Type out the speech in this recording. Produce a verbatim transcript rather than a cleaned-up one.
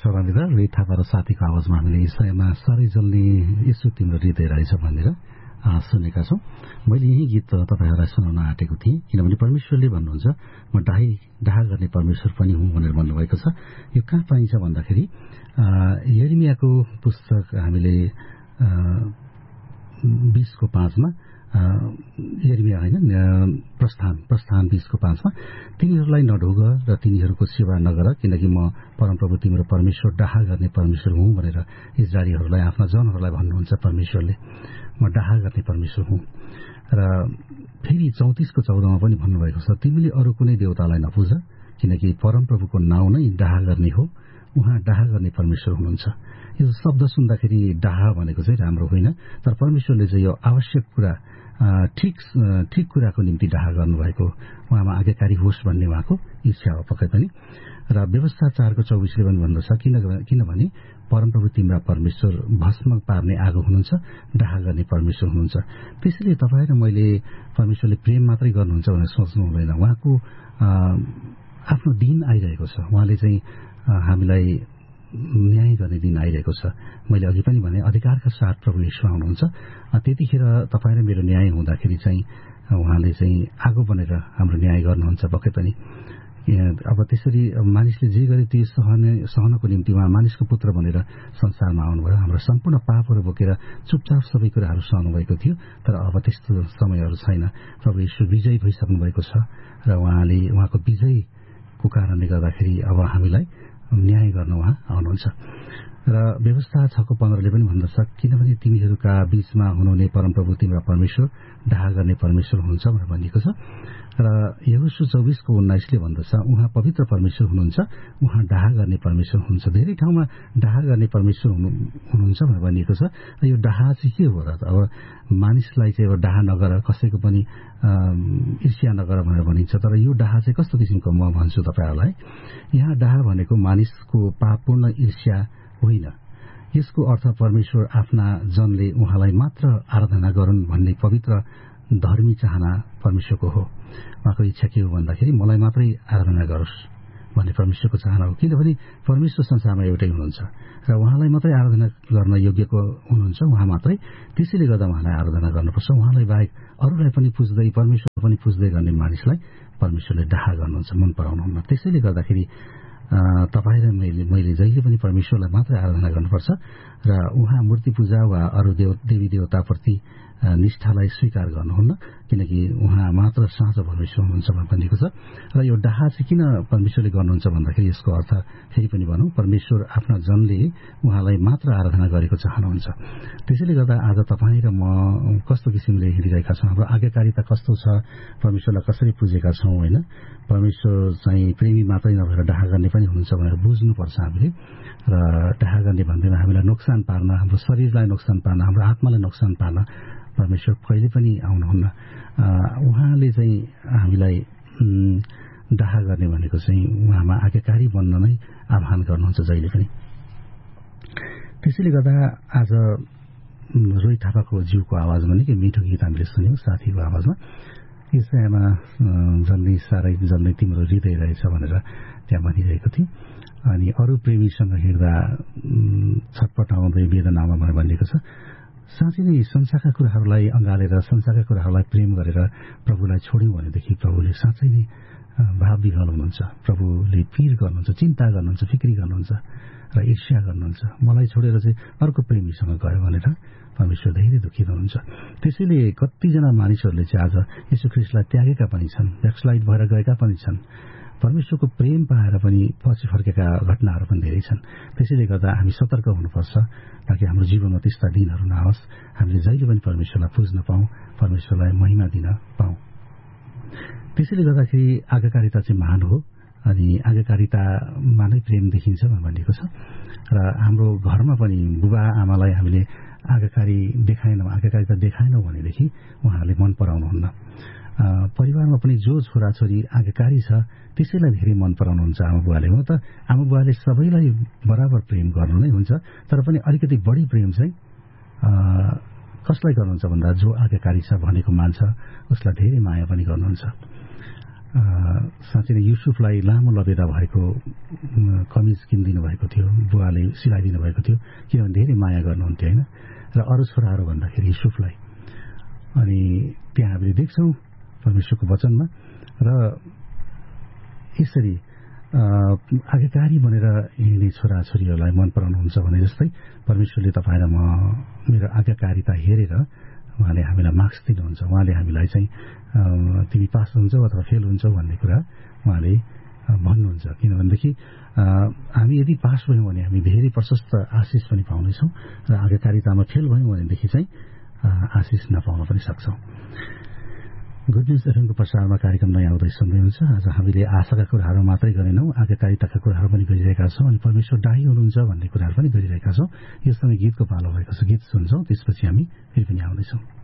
श्रोतामित्र, रोहित थापा र साथीको आवाजमा हामीले ईसामा साह्रै जल्ने यसो तिम्रो हृदय रहेछ भनेर सुनेका छौं। मैले यही गीत तपाईहरुलाई सुनाउन आँटेको थिएँ, किनभने परमेश्वरले भन्नुहुन्छ म डाही डाहा गर्ने परमेश्वर पनि हुँ भनेर भन्नुभएको छ। यो कहाँ पाइन्छ भन्दाखेरि यिर्मयाको पुस्तक हामीले बीसको पाँचमा यिर्मया होइन प्रस्थान प्रस्थान बीसको पाँचमा तिनीहरूलाई नढोग र तिनीहरूको सेवा नगर, किनकि म परमप्रभु तिम्रो परमेश्वर डाहा गर्ने परमेश्वर हुँ भनेर इस्राएलीहरूलाई आफ्ना जनहरूलाई भन्नुहुन्छ परमेश्वरले। म डाहा गर्ने परमेश्वर हुँ। र फेरि चौतिसको चौधमा पनि भन्नुभएको छ, तिमीले अरू कुनै देवतालाई नपुज, किनकि परमप्रभुको नाउँ नै डाहा गर्ने हो, उहाँ डाहा गर्ने परमेश्वर हुनुहुन्छ। यो शब्द सुन्दाखेरि डाहा भनेको चाहिँ राम्रो होइन, तर परमेश्वरले चाहिँ यो आवश्यक कुरा ठिक ठिक कुराको निम्ति डाहा गर्नुभएको, उहाँमा आज्ञाकारी होस् भन्ने उहाँको इच्छा हो पक्कै पनि। र व्यवस्था चारको चौबिसले पनि भन्दछ, किनभने परमप्रभु तिम्रा परमेश्वर भस्म पार्ने आगो हुनुहुन्छ, डाहा गर्ने परमेश्वर हुनुहुन्छ। त्यसैले तपाईँ र मैले परमेश्वरले प्रेम मात्रै गर्नुहुन्छ भनेर सोच्नु हुँदैन। उहाँको आफ्नो दिन आइरहेको छ, उहाँले चाहिँ हामीलाई न्याय गर्ने दिन आइरहेको छ। मैले अघि पनि भने अधिकारका साथ प्रभु येशू आउनुहुन्छ, त्यतिखेर तपाईँ र मेरो न्याय हुँदाखेरि चाहिँ उहाँले चाहिँ आगो बनेर हाम्रो न्याय गर्नुहुन्छ पक्कै पनि। अब त्यसरी मानिसले जे गरे त्यो सहने सहनको निम्ति उहाँ मानिसको पुत्र बनेर संसारमा आउनुभयो। हाम्रो सम्पूर्ण पापहरू बोकेर चुपचाप सबै कुराहरू सहनु भएको थियो, तर अब त्यस्तो समयहरू छैन। प्रभु येशू विजयी भइसक्नु भएको छ र उहाँले उहाँको विजयको कारणले गर्दाखेरि अब हामीलाई न्याय गर्न उहाँ आउनुहुन्छ। र व्यवस्था छको पन्ध्रले पनि भन्दछ, किनभने तिमीहरूका बीचमा हुनुहुने परमप्रभु तिम्रा परमेश्वर डाहा गर्ने परमेश्वर हुनुहुन्छ भनेर भनिएको छ। र यहोशू चौबिसको उन्नाइसले भन्दछ, उहाँ पवित्र परमेश्वर हुनुहुन्छ, उहाँ डाहा गर्ने परमेश्वर हुनुहुन्छ। धेरै ठाउँमा डाहा गर्ने परमेश्वर हुनुहुन्छ भनेर भनिएको छ। र यो डाहा चाहिँ के हो र? अब मानिसलाई चाहिँ अब डाहा नगर, कसैको पनि ईर्ष्या नगर भनेर भनिन्छ, तर यो डाहा चाहिँ कस्तो किसिमको म भन्छु तपाईँहरूलाई। यहाँ डाहा भनेको मानिसको पापपूर्ण ईर्ष्या होइन। यसको अर्थ परमेश्वर आफ्ना जनले उहाँलाई मात्र आराधना गरून् भन्ने पवित्र धर्मी चाहना परमेश्वरको हो। उहाँको इच्छा के हो भन्दाखेरि मलाई मात्रै आराधना गरोस् भन्ने परमेश्वरको चाहना हो, किनभने परमेश्वर संसारमा एउटै हुनुहुन्छ र उहाँलाई मात्रै आराधना गर्न योग्यको हुनुहुन्छ, उहाँ मात्रै। त्यसैले गर्दा उहाँलाई आराधना गर्नुपर्छ। उहाँलाई बाहेक अरूलाई पनि पुज्दै परमेश्वर पनि पुज्दै गर्ने मानिसलाई परमेश्वरले डाहा गर्नुहुन्छ, मन पराउनुहुन्न। त्यसैले गर्दाखेरि तपाईँ र मैले मैले जहिले पनि परमेश्वरलाई मात्रै आराधना गर्नुपर्छ र उहाँ मूर्ति पूजा वा अरू देव देवी देवताप्रति निष्ठालाई स्वीकार गर्नुहुन्न, किनकि उहाँ मात्र साँचो परमेश्वर हुनुहुन्छ भनिएको छ। र यो डाहा चाहिँ किन परमेश्वरले गर्नुहुन्छ भन्दाखेरि यसको अर्थ फेरि पनि भनौँ, परमेश्वर आफ्ना जनले उहाँलाई मात्र आराधना गरेको चाहनुहुन्छ। त्यसैले गर्दा आज तपाईँ र म कस्तो किसिमले हिँडिरहेका छौँ, हाम्रो आज्ञाकारिता कस्तो छ, परमेश्वरलाई कसरी पुजेका छौँ होइन। परमेश्वर चाहिँ प्रेमी मात्रै नभएर डाहा गर्ने पनि हुनुहुन्छ भनेर बुझ्नुपर्छ हामीले। र डाहा गर्ने भन्दैमा हामीलाई नोक्सान पार्न, हाम्रो शरीरलाई नोक्सान पार्न, हाम्रो आत्मालाई नोक्सान पार्न परमेश्वर कहिले पनि आउनुहुन्न। उहाँले चाहिँ हामीलाई डाहा गर्ने भनेको चाहिँ उहाँमा आज्ञाकारी बन्न नै आह्वान गर्नुहुन्छ जहिले पनि। त्यसैले गर्दा आज रोहित थापाको जिउको आवाजमा निकै मिठो गीत हामीले सुन्यौँ साथीको आवाजमा। यसैमा जन्ने साह्रै जन्ने तिम्रो हृदय रहेछ भनेर त्यहाँ भनिरहेको थिएँ। अनि अरू प्रेमीसँग हिँड्दा छटपटाउँदै वेदनामा भनेर भनिएको छ। साँच्चै नै संसारका कुराहरूलाई अँगालेर संसारका कुराहरूलाई प्रेम गरेर प्रभुलाई छोड्यौँ भनेदेखि प्रभुले साँच्चै नै भाव विह्वल हुनुहुन्छ, प्रभुले पीर गर्नुहुन्छ, चिन्ता गर्नुहुन्छ, फिक्री गर्नुहुन्छ र ईर्ष्या गर्नुहुन्छ। मलाई छोडेर चाहिँ अर्को प्रेमीसँग गयो भनेर परमेश्वर धेरै दुखित हुनुहुन्छ। त्यसैले कतिजना मानिसहरूले चाहिँ आज यीशु ख्रीष्टलाई त्यागेका पनि छन्, ब्याकस्लाइड भएर गएका पनि छन्, परमेश्वरको प्रेम पाएर पनि पछि फर्केका घटनाहरू पनि धेरै छन्। त्यसैले गर्दा हामी सतर्क हुनुपर्छ ताकि हाम्रो जीवनमा त्यस्ता दिनहरू नआओस्, हामीले जहिले पनि परमेश्वरलाई पुज्न पाऊँ, परमेश्वरलाई महिमा दिन पाऊँ। त्यसैले गर्दाखेरि आज्ञाकारिता चाहिँ महान हो अनि आज्ञाकारितामा नै प्रेम देखिन्छ भनिएको छ। र हाम्रो घरमा पनि बुबा आमालाई हामीले आज्ञाकारी देखाएनौँ, आज्ञाकारिता देखाएनौँ भनेदेखि उहाँहरूले मन पराउनुहुन्न। परिवारमा पनि जो छोराछोरी आज्ञाकारी छ त्यसैलाई धेरै मन पराउनुहुन्छ आमा बुवाले। हो त आमा बुवाले सबैलाई बराबर प्रेम गर्नु नै हुन्छ, तर पनि अलिकति बढी प्रेम चाहिँ कसलाई गर्नुहुन्छ भन्दा जो आज्ञाकारी छ भनेको मान्छ उसलाई धेरै माया पनि गर्नुहुन्छ। साँच्चै नै युसुफलाई लामो लबेदा भएको कमिज किनिदिनु भएको थियो, बुवाले सिलाइदिनु भएको थियो, किनभने धेरै माया गर्नुहुन्थ्यो होइन। र अरू छोराहरू भन्दाखेरि युसुफलाई। अनि त्यहाँ हामीले देख्छौँ परमेश्वरको वचनमा र यसरी आज्ञाकारी बनेर हिँड्ने छोराछोरीहरूलाई मन पराउनुहुन्छ भने जस्तै परमेश्वरले तपाईँ र म मेरो आज्ञाकारिता हेरेर उहाँले हामीलाई मार्क्स दिनुहुन्छ। उहाँले हामीलाई चाहिँ तिमी पास हुन्छौ अथवा फेल हुन्छौ भन्ने कुरा उहाँले भन्नुहुन्छ। किनभनेदेखि हामी यदि पास भयौँ भने हामी धेरै प्रशस्त आशिष पनि पाउनेछौँ र आज्ञाकारितामा फेल भयौँ भनेदेखि चाहिँ आशिष नपाउन पनि सक्छौँ। गुड न्युज एफएमको प्रसारमा कार्यक्रम नयाँ आउँदै सुन्दै हुन्छ। आज हामीले आशाका कुराहरू मात्रै गरेनौँ, आज्ञाकारिताका कुराहरू पनि गरिरहेका छौँ अनि परमेश्वर दाही हुनुहुन्छ भन्ने कुराहरू पनि गरिरहेका छौँ। यो समय गीतको पालो भएको छ, गीत सुन्छौँ, त्यसपछि हामी फेरि पनि आउँदैछौँ।